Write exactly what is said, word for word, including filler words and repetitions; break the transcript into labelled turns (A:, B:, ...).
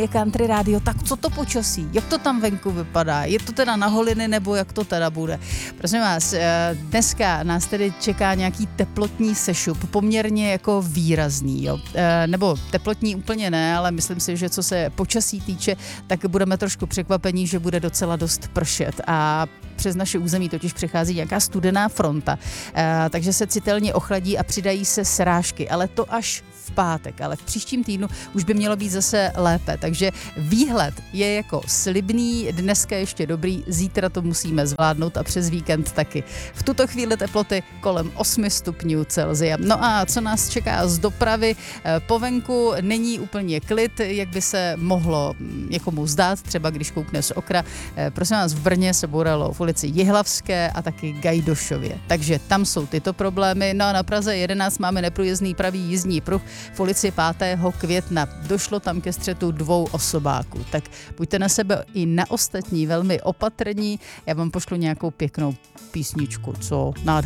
A: Je Country Radio, tak co to počasí? Jak to tam venku vypadá? Je to teda na holiny, nebo jak to teda bude? Prosím vás, dneska nás tedy čeká nějaký teplotní sešup, poměrně jako výrazný, jo. Nebo teplotní úplně ne, ale myslím si, že co se počasí týče, tak budeme trošku překvapení, že bude docela dost pršet a přes naše území totiž přechází nějaká studená fronta, takže se citelně ochladí a přidají se srážky, ale to až v pátek, ale v příštím týdnu už by mělo být zase lépe, takže výhled je jako slibný, dneska ještě dobrý, zítra to musíme zvládnout a přes víkend taky. V tuto chvíli teploty kolem osmi stupňů Celsia. No a co nás čeká z dopravy? Po venku není úplně klid, jak by se mohlo někomu zdát, třeba když koukne z okna. Prosím vás, v Brně se bouralo v ulici Jihlavské a taky Gajdošově, takže tam jsou tyto problémy. No a na Praze jedenáct máme neprůjezdný pravý jízdní pruh v ulici pátého května. Došlo tam ke střetu dvou osobáků. Tak buďte na sebe i na ostatní velmi opatrní. Já vám pošlu nějakou pěknou písničku, co nádherný.